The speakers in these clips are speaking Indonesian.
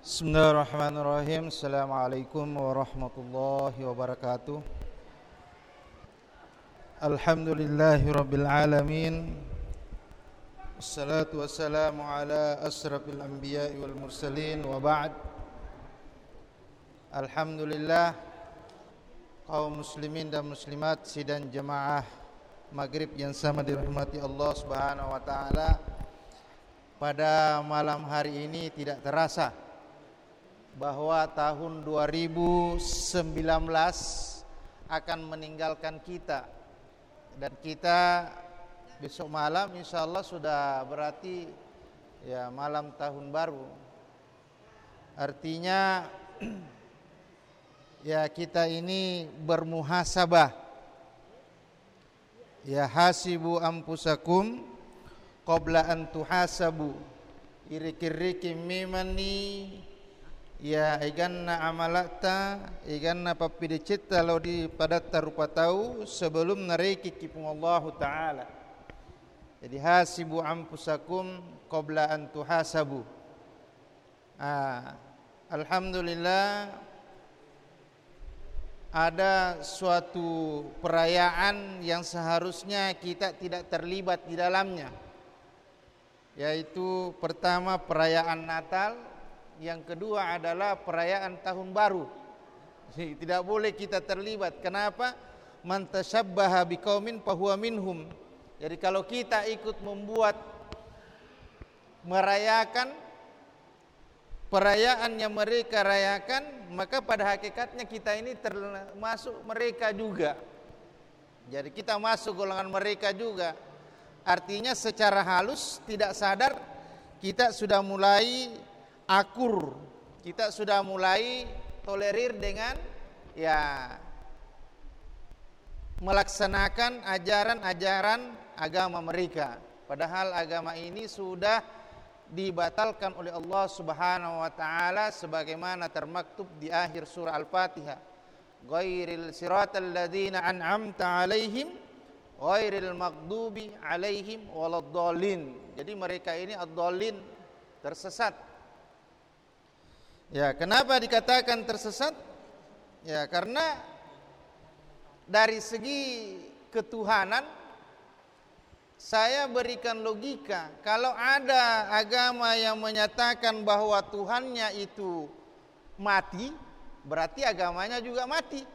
Bismillahirrahmanirrahim. Assalamualaikum warahmatullahi wabarakatuh. Alhamdulillahirabbil alamin. Wassalatu wassalamu ala asrafil anbiya'i wal mursalin wa ba'd. Alhamdulillah, kaum muslimin dan muslimat sidang jemaah maghrib yang sama dirahmati Allah Subhanahu wa taala. Pada malam hari ini tidak terasa bahwa tahun 2019 akan meninggalkan kita, dan kita besok malam insyaallah sudah berarti ya malam tahun baru. Artinya ya kita ini bermuhasabah. Ya hasibu anfusakum qabla an tuhasabu. Iri-kiri mimani ya iganna amalata iganna papidicita lo di padatta rupa tahu sebelum nareki kipung Allah Ta'ala. Jadi hasibu anfusakum qabla an tuhasabu. Alhamdulillah, ada suatu perayaan yang seharusnya kita tidak terlibat di dalamnya, yaitu pertama perayaan Natal, yang kedua adalah perayaan tahun baru. Tidak boleh kita terlibat. Kenapa? Man tashabbaha biqaumin fahuwa minhum. Jadi kalau kita ikut merayakan perayaan yang mereka rayakan, maka pada hakikatnya kita ini termasuk mereka juga. Jadi kita masuk golongan mereka juga. Artinya secara halus tidak sadar kita sudah mulai akur, kita sudah mulai tolerir dengan ya melaksanakan ajaran-ajaran agama mereka, padahal agama ini sudah dibatalkan oleh Allah Subhanahu wa taala sebagaimana termaktub di akhir surah Al-Fatihah, ghairil siratal ladzina an'amta 'alaihim ghairil maghdubi 'alaihim waladdallin. Jadi mereka ini ad-dallin, tersesat. Ya, kenapa dikatakan tersesat? Ya, karena dari segi ketuhanan saya berikan logika. Kalau ada agama yang menyatakan bahwa Tuhannya itu mati, berarti agamanya juga mati.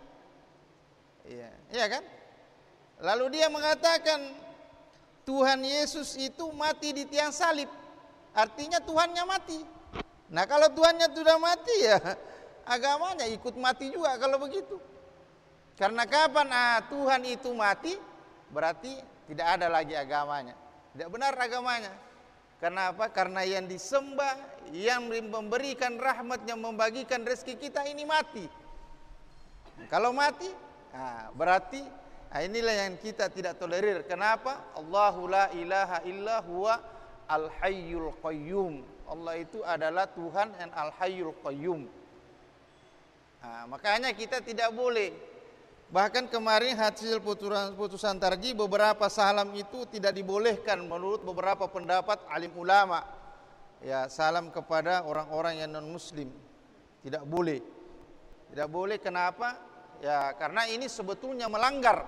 Iya kan? Lalu dia mengatakan Tuhan Yesus itu mati di tiang salib, artinya Tuhannya mati. Nah, kalau Tuhannya sudah mati ya agamanya ikut mati juga kalau begitu. Karena kapan Tuhan itu mati, berarti tidak ada lagi agamanya. Tidak benar agamanya. Karena apa? Karena yang disembah, yang memberikan rahmat, yang membagikan rezeki kita ini mati. Kalau mati, berarti inilah yang kita tidak tolerir. Kenapa? Allahu la ilaha illa huwa al-hayyul qayyum. Allah itu adalah Tuhan yang al-hayyul qayyum. Makanya kita tidak boleh. Bahkan kemarin hasil putusan tarjih, beberapa salam itu tidak dibolehkan menurut beberapa pendapat alim ulama. Ya, salam kepada orang-orang yang non muslim tidak boleh. Tidak boleh, kenapa? Ya, karena ini sebetulnya melanggar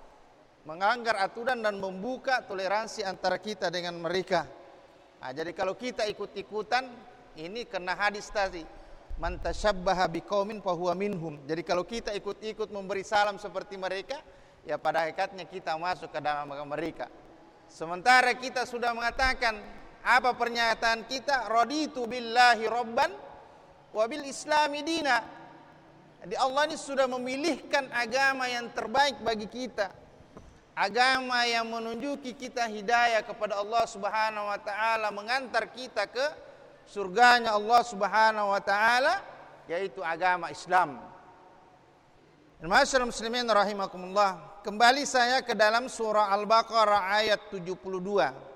aturan dan membuka toleransi antara kita dengan mereka. Jadi kalau kita ikut-ikutan, ini kena hadis tadi, man tashabbaha biqaumin fahuwa minhum. Jadi kalau kita ikut-ikut memberi salam seperti mereka, ya pada hakikatnya kita masuk ke dalam mereka. Sementara kita sudah mengatakan, apa pernyataan kita? Raditu billahi rabban wa bil islami dina. Jadi Allah ini sudah memilihkan agama yang terbaik bagi kita, agama yang menunjuki kita hidayah kepada Allah Subhanahu wa taala, mengantar kita ke surganya Allah Subhanahu wa taala, yaitu agama Islam. Ma'asyiral muslimin rahimakumullah. Kembali saya ke dalam surah Al-Baqarah ayat 72.